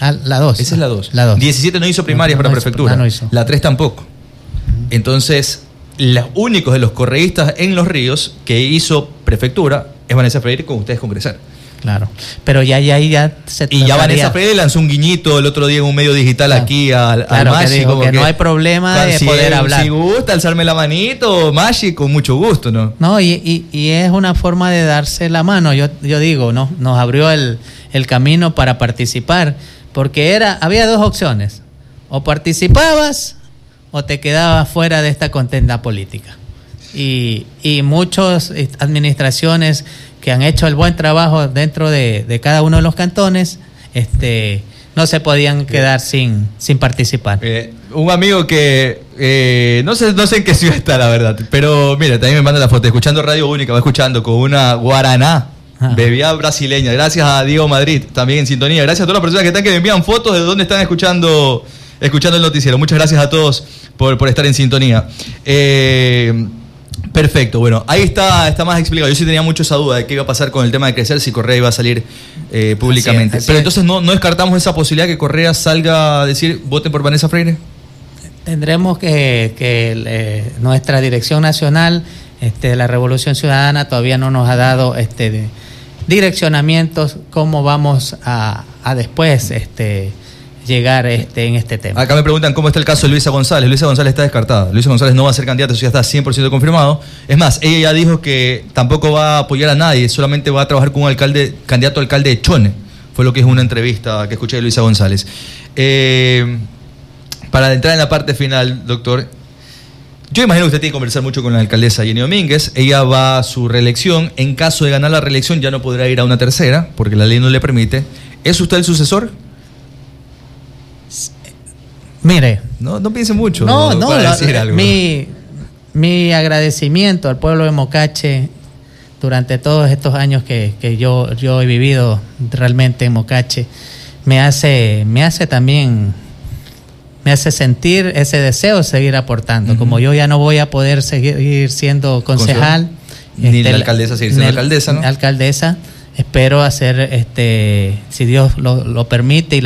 La 2. Esa es la 2. La 2. 17 no hizo primarias para prefectura. No hizo. La 3 tampoco. Entonces, los únicos de los correístas en Los Ríos que hizo prefectura es Vanessa Freire con ustedes congresar. Claro, pero ya se y ya Vanessa Freire lanzó un guiñito el otro día en un medio digital aquí al Mashi, que dijo que no hay problema de poder hablar. Si gusta alzarme la manito, Mashi, con mucho gusto, ¿no? No, y es una forma de darse la mano, yo digo, ¿no? Nos abrió el camino para participar, porque había dos opciones, o participabas o te quedabas fuera de esta contienda política. Y muchas administraciones que han hecho el buen trabajo dentro de cada uno de los cantones, no se podían quedar sin participar. Un amigo que no sé en qué ciudad está, la verdad, pero mira, también me manda la foto, escuchando Radio Única, va escuchando con una guaraná, bebida brasileña. Gracias a Diego Madrid, también en sintonía. Gracias a todas las personas que me envían fotos de dónde están escuchando el noticiero. Muchas gracias a todos por estar en sintonía. Perfecto, bueno, ahí está más explicado. Yo sí tenía mucho esa duda de qué iba a pasar con el tema de crecer, si Correa iba a salir públicamente. Pero entonces no descartamos esa posibilidad que Correa salga a decir, voten por Vanessa Freire. Tendremos que nuestra dirección nacional, la Revolución Ciudadana, todavía no nos ha dado direccionamientos cómo vamos a después llegar en este tema. Acá me preguntan cómo está el caso de Luisa González. Luisa González está descartada. Luisa González no va a ser candidata, eso ya está 100% confirmado. Es más, ella ya dijo que tampoco va a apoyar a nadie, solamente va a trabajar con un candidato a alcalde de Chone. Fue lo que es una entrevista que escuché de Luisa González. Para entrar en la parte final, doctor, yo imagino que usted tiene que conversar mucho con la alcaldesa Jenny Domínguez. Ella va a su reelección. En caso de ganar la reelección ya no podrá ir a una tercera, porque la ley no le permite. ¿Es usted el sucesor? Mire, no piense mucho. Decir algo. Mi agradecimiento al pueblo de Mocache durante todos estos años que yo he vivido realmente en Mocache me hace sentir ese deseo de seguir aportando. Uh-huh. Como yo ya no voy a poder seguir siendo concejal, ni la alcaldesa seguir siendo alcaldesa, ¿no? Alcaldesa, espero hacer si Dios lo permite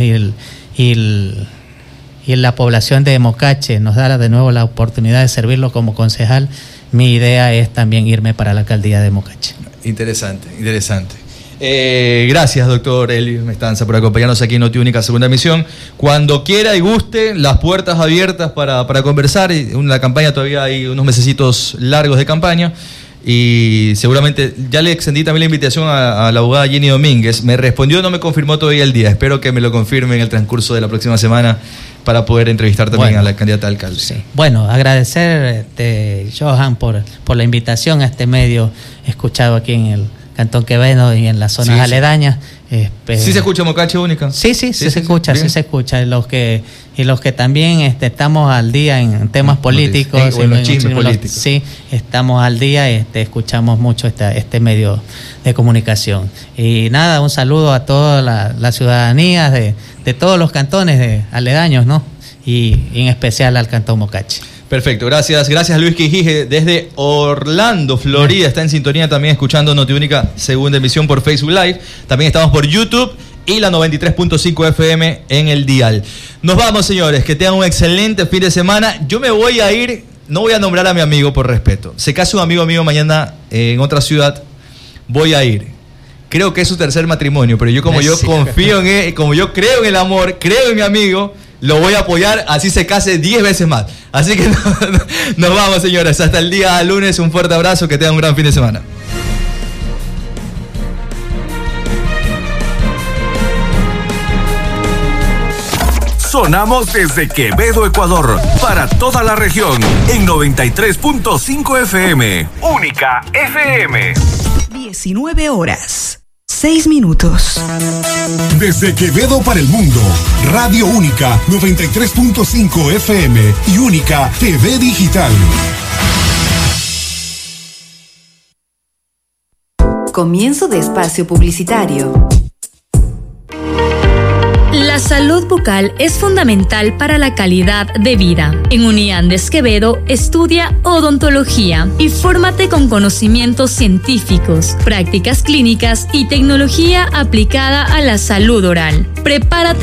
y la población de Mocache nos da de nuevo la oportunidad de servirlo como concejal, mi idea es también irme para la alcaldía de Mocache. Interesante. Gracias, doctor Elio Mestanza, por acompañarnos aquí en Noti Única Segunda Emisión. Cuando quiera y guste, las puertas abiertas para conversar. En la campaña todavía hay unos mesecitos largos de campaña. Y seguramente ya le extendí también la invitación a la abogada Jenny Domínguez. Me respondió, no me confirmó todavía el día. Espero que me lo confirme en el transcurso de la próxima semana para poder entrevistar también a la candidata a alcalde. Sí. Bueno, agradecer, Johan, por la invitación a este medio escuchado aquí en el Cantón Quevedo y en las zonas aledañas. ¿Sí se escucha Mocache Única? Sí se escucha. Y los que también estamos al día en temas políticos, en los chismes políticos. Sí, estamos al día, escuchamos mucho este medio de comunicación. Y nada, un saludo a toda la ciudadanía de todos los cantones aledaños, ¿no? Y en especial al Cantón Mocache. Perfecto, gracias Luis Quijije desde Orlando, Florida, está en sintonía también escuchando Noti Única Segunda Emisión por Facebook Live, también estamos por YouTube y la 93.5 FM en el dial. Nos vamos, señores, que tengan un excelente fin de semana. Yo me voy a ir, no voy a nombrar a mi amigo por respeto, se casa un amigo mío mañana en otra ciudad, voy a ir. Creo que es su tercer matrimonio, pero yo confío en él, como yo creo en el amor, creo en mi amigo, lo voy a apoyar, así se case 10 veces más. Así que nos vamos, señores. Hasta el día lunes. Un fuerte abrazo. Que tengan un gran fin de semana. Sonamos desde Quevedo, Ecuador, para toda la región, en 93.5 FM. Única FM. 19 horas. 6 minutos. Desde Quevedo para el mundo, Radio Única 93.5 FM y Única TV Digital. Comienzo de espacio publicitario. La salud bucal es fundamental para la calidad de vida. En Uniandes Quevedo estudia odontología y fórmate con conocimientos científicos, prácticas clínicas y tecnología aplicada a la salud oral. Prepárate